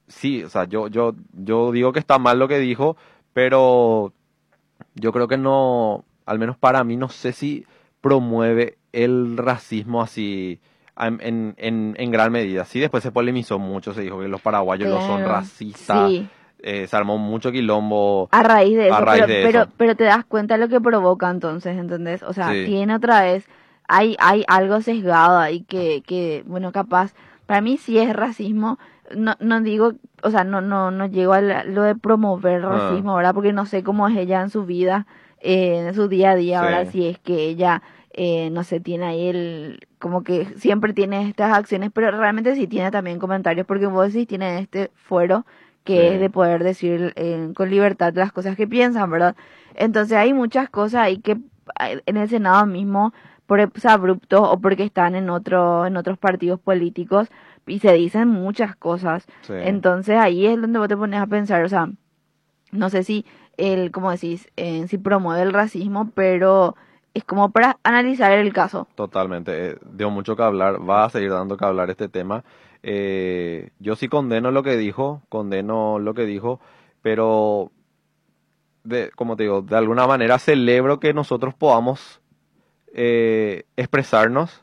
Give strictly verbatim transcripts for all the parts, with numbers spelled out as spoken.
sí, o sea, yo, yo, yo digo que está mal lo que dijo, pero yo creo que no, al menos para mí, no sé si promueve el racismo así en, en, en, en gran medida. Sí, después se polemizó mucho, se dijo que los paraguayos lo son Claro, racistas, sí, eh, se armó mucho quilombo a raíz de a eso, raíz pero, de pero, eso. pero te das cuenta lo que provoca entonces, ¿entendés? O sea, Sí, tiene otra vez, hay, hay algo sesgado ahí que, que, bueno, capaz, para mí sí es racismo, no, no digo, o sea, no, no, no llego a la- lo de promover ah, racismo, ¿verdad? Porque no sé cómo es ella en su vida, eh, en su día a día, sí, ¿verdad? Si es que ella, eh, no sé, tiene ahí el, como que siempre tiene estas acciones, pero realmente sí tiene también comentarios, porque vos decís, tiene este fuero sí, que es de poder decir eh, con libertad las cosas que piensan, ¿verdad? Entonces hay muchas cosas ahí que eh, en el Senado mismo, por abruptos o porque están en otro, en otros partidos políticos y se dicen muchas cosas. sí, Entonces ahí es donde vos te pones a pensar, o sea, no sé si el, como decís, eh, si promueve el racismo, pero es como para analizar el caso. totalmente. Eh, dio mucho que hablar, va a seguir dando que hablar este tema. Eh, yo sí condeno lo que dijo, condeno lo que dijo, pero de, como te digo, de alguna manera celebro que nosotros podamos eh, expresarnos,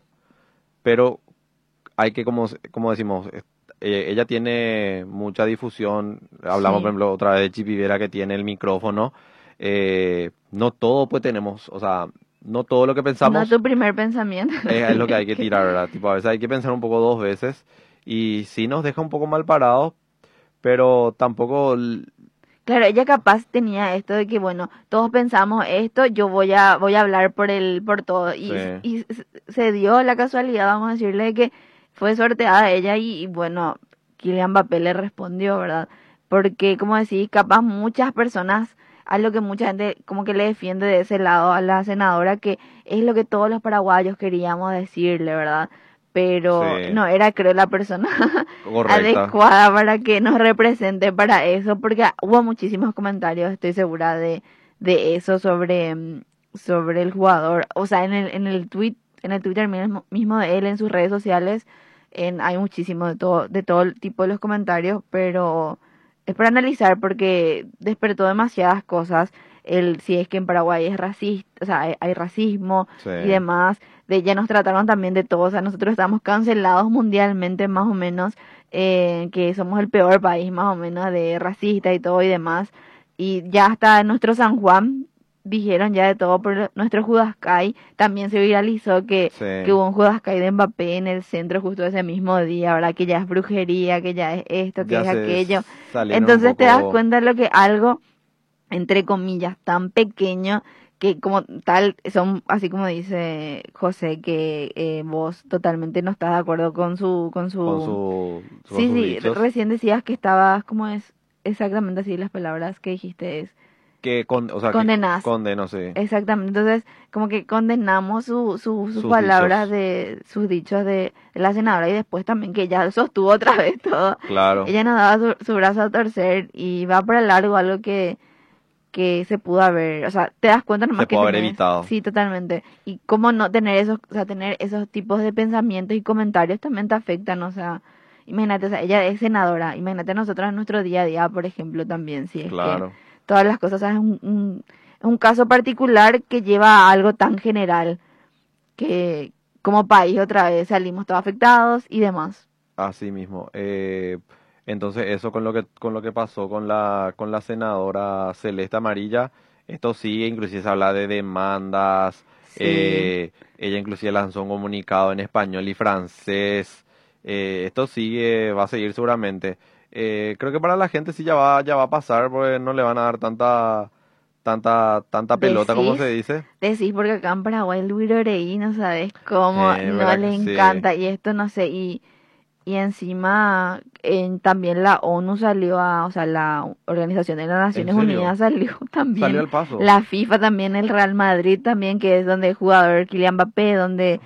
pero hay que, como, como decimos, eh, ella tiene mucha difusión. Hablamos, por Sí. ejemplo, otra vez de Chipi Vera que tiene el micrófono. Eh, no todo pues tenemos, o sea, no todo lo que No es pensamos tu primer pensamiento. es, es lo que hay que Que- tirar, ¿verdad? Tipo, a veces hay que pensar un poco dos veces y sí nos deja un poco mal parados, pero tampoco, l- Claro, ella capaz tenía esto de que, bueno, todos pensamos esto, yo voy a, voy a hablar por el, por todo. sí, Y, y s- se dio la casualidad, vamos a decirle, que fue sorteada ella y, y bueno, Kylian Mbappé le respondió, ¿verdad? Porque, como decís, capaz muchas personas, a lo que mucha gente como que le defiende de ese lado a la senadora, que es lo que todos los paraguayos queríamos decirle, ¿verdad? Pero sí, no era, creo, la persona correcta. adecuada para que nos represente para eso, porque hubo muchísimos comentarios, estoy segura de, de eso sobre, mm, sobre el jugador. O sea, en el, en el tweet, en el Twitter mismo, mismo de él, en sus redes sociales, en, hay muchísimo de todo, de todo el tipo de los comentarios, pero es para analizar porque despertó demasiadas cosas. El, si es que en Paraguay es racista, o sea, hay, hay racismo Sí, y demás, de ya nos trataron también de todo, o sea, nosotros estamos cancelados mundialmente más o menos, eh, que somos el peor país más o menos de racista y todo y demás, y ya hasta en nuestro San Juan dijeron ya de todo, por nuestro Judascay también se viralizó que, sí, que hubo un Judascay de Mbappé en el centro justo ese mismo día, ¿verdad? Que ya es brujería, que ya es esto, que ya es se aquello. salieron un Entonces te das poco, cuenta de lo que algo entre comillas, tan pequeño que como tal son, así como dice José, que eh, vos totalmente no estás de acuerdo con su, con con su... su, con Sí, sus sí, re- dichos, recién decías que estabas, ¿cómo es? Exactamente así las palabras que dijiste es, que que con, o sea, que condenás, condeno, sí, exactamente, entonces como que condenamos su, su, sus sus palabras dichos, de, sus dichos de, de la senadora y después también que ella sostuvo otra vez todo, claro, ella nos daba su, su brazo a torcer y va para largo algo que que se pudo haber, o sea, te das cuenta se nomás que puede haber tenés, evitado. sí, totalmente, y cómo no tener esos, o sea, tener esos tipos de pensamientos y comentarios también te afectan, o sea, imagínate, o sea, ella es senadora, imagínate nosotros en nuestro día a día, por ejemplo, también, si es que Claro. todas las cosas, o sea, es un, un, es un caso particular que lleva a algo tan general que como país otra vez salimos todos afectados y demás. Así mismo. Eh, entonces eso con lo que con lo que pasó con la con la senadora Celeste Amarilla, esto sigue, inclusive se habla de demandas. Sí. eh, ella inclusive lanzó un comunicado en español y francés. Eh, esto sigue, va a seguir seguramente. Eh, creo que para la gente sí ya va ya va a pasar, porque no le van a dar tanta tanta tanta pelota como se Decís, dice. decís porque acá en Paraguay el Wirorei no sabes cómo, Eh, no ¿verdad le que sí? encanta y esto no sé, y, y encima en, también la ONU salió a, o sea, la Organización de las ¿En Naciones serio? Unidas salió Salió también, al paso. la FIFA también, el Real Madrid también, que es donde el jugador Kylian Mbappé, donde,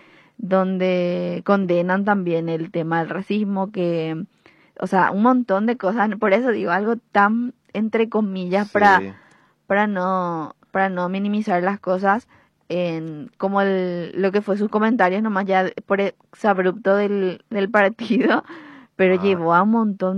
donde condenan también el tema del racismo, que, o sea, un montón de cosas, por eso digo, algo tan entre comillas para Sí. para no, para no minimizar las cosas, en, como el, lo que fue sus comentarios, nomás ya por abrupto del, del partido, pero Ah, llevó a un montón